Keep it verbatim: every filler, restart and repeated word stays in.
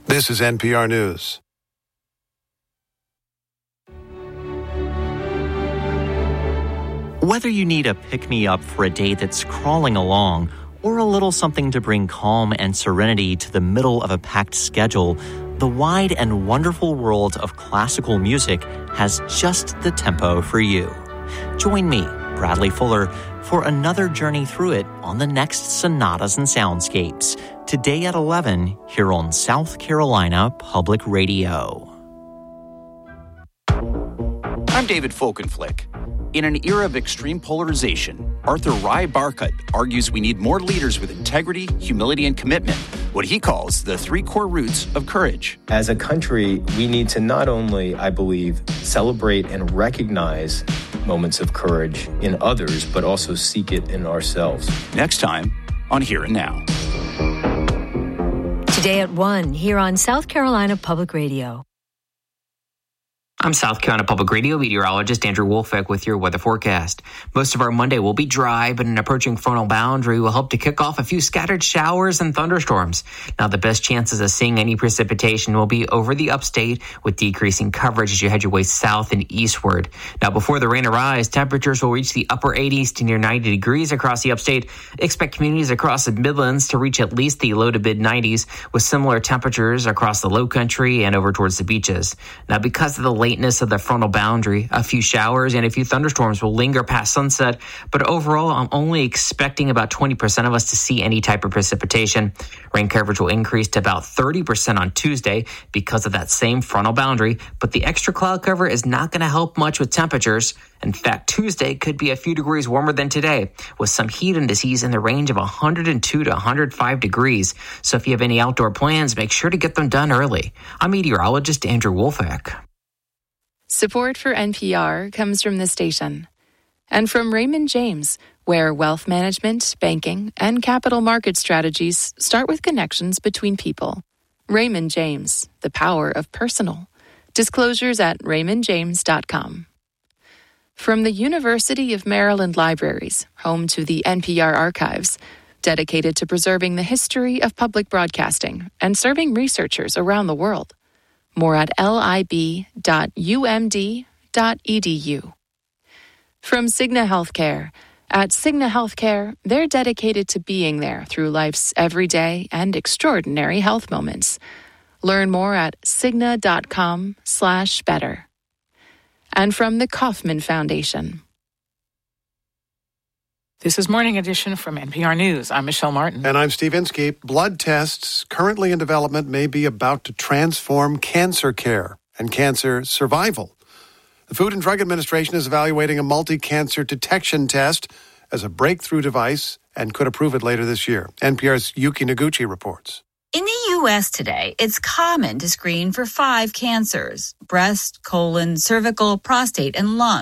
This is N P R News. Whether you need a pick-me-up for a day that's crawling along or a little something to bring calm and serenity to the middle of a packed schedule, the wide and wonderful world of classical music has just the tempo for you. Join me, Bradley Fuller, for another journey through it on the next Sonatas and Soundscapes, today at eleven here on South Carolina Public Radio. I'm David Folkenflik. In an era of extreme polarization, Arthur Rai Barkut argues we need more leaders with integrity, humility, and commitment, what he calls the three core roots of courage. As a country, we need to not only, I believe, celebrate and recognize moments of courage in others, but also seek it in ourselves. Next time on Here and Now. Today at one, here on South Carolina Public Radio. I'm South Carolina Public Radio meteorologist Andrew Wolfeck with your weather forecast. Most of our Monday will be dry, but an approaching frontal boundary will help to kick off a few scattered showers and thunderstorms. Now, the best chances of seeing any precipitation will be over the upstate, with decreasing coverage as you head your way south and eastward. Now, before the rain arrives, temperatures will reach the upper eighties to near ninety degrees across the upstate. Expect communities across the Midlands to reach at least the low to mid nineties, with similar temperatures across the low country and over towards the beaches. Now, because of the lateness of the frontal boundary, a few showers and a few thunderstorms will linger past sunset, but overall I'm only expecting about twenty percent of us to see any type of precipitation. Rain coverage will increase to about thirty percent on Tuesday because of that same frontal boundary, but the extra cloud cover is not going to help much with temperatures. In fact, Tuesday could be a few degrees warmer than today, with some heat indices in the range of one hundred two to one hundred five degrees. So if you have any outdoor plans, make sure to get them done early. I'm meteorologist Andrew Wolfeck. Support for N P R comes from this station and from Raymond James, where wealth management, banking, and capital market strategies start with connections between people. Raymond James, the power of personal. Disclosures at raymond james dot com. From the University of Maryland Libraries, home to the N P R Archives, dedicated to preserving the history of public broadcasting and serving researchers around the world. More at lib dot u m d dot e d u. From Cigna Healthcare. At Cigna Healthcare, they're dedicated to being there through life's everyday and extraordinary health moments. Learn more at cigna dot com slash better. And from the Kauffman Foundation. This is Morning Edition from N P R News. I'm Michelle Martin. And I'm Steve Inskeep. Blood tests currently in development may be about to transform cancer care and cancer survival. The Food and Drug Administration is evaluating a multi-cancer detection test as a breakthrough device and could approve it later this year. N P R's Yuki Noguchi reports. In the U S today, it's common to screen for five cancers: breast, colon, cervical, prostate, and lung.